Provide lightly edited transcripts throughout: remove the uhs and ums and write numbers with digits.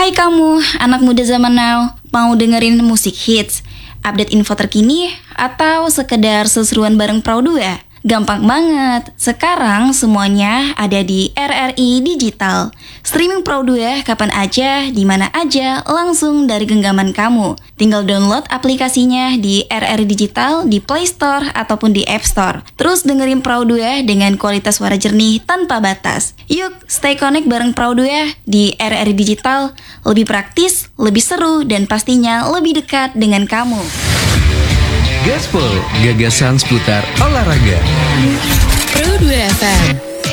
Hai kamu, anak muda zaman now, mau dengerin musik hits, update info terkini, atau sekedar seseruan bareng Pro 2? Gampang banget, sekarang semuanya ada di RRI Digital. Streaming Pro 2 kapan aja, di mana aja, langsung dari genggaman kamu. Tinggal download aplikasinya di RRI Digital, di Play Store, ataupun di App Store. Terus dengerin Pro 2 dengan kualitas suara jernih tanpa batas. Yuk, stay connect bareng Pro 2 di RRI Digital. Lebih praktis, lebih seru, dan pastinya lebih dekat dengan kamu. Gaspol, gagasan seputar olahraga. Pro 2 FM.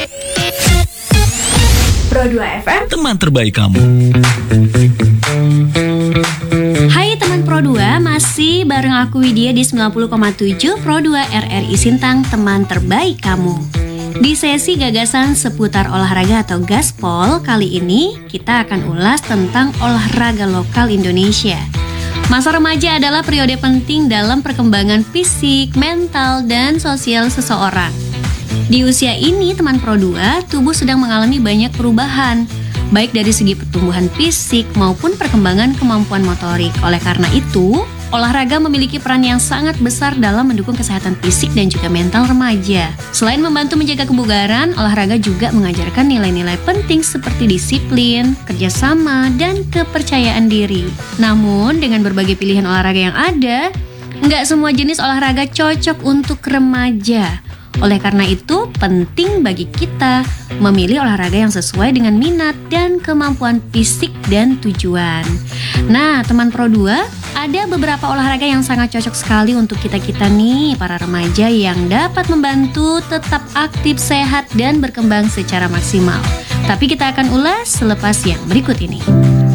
Pro 2 FM, Teman terbaik kamu. Hai teman Pro 2, masih bareng aku Widya di 90,7 Pro 2 RRI Sintang, teman terbaik kamu. Di sesi gagasan seputar olahraga atau Gaspol, kali ini kita akan ulas tentang olahraga lokal Indonesia. Masa remaja adalah periode penting dalam perkembangan fisik, mental, dan sosial seseorang. Di usia ini, teman Pro 2, tubuh sedang mengalami banyak perubahan, baik dari segi pertumbuhan fisik maupun perkembangan kemampuan motorik. Oleh karena itu, olahraga memiliki peran yang sangat besar dalam mendukung kesehatan fisik dan juga mental remaja. Selain membantu menjaga kebugaran, olahraga juga mengajarkan nilai-nilai penting seperti disiplin, kerjasama, dan kepercayaan diri. Namun, dengan berbagai pilihan olahraga yang ada, nggak semua jenis olahraga cocok untuk remaja. Oleh karena itu, penting bagi kita memilih olahraga yang sesuai dengan minat dan kemampuan fisik dan tujuan. Nah, teman Pro 2, ada beberapa olahraga yang sangat cocok sekali untuk kita-kita nih, para remaja yang dapat membantu tetap aktif, sehat, dan berkembang secara maksimal. Tapi kita akan ulas selepas yang berikut ini.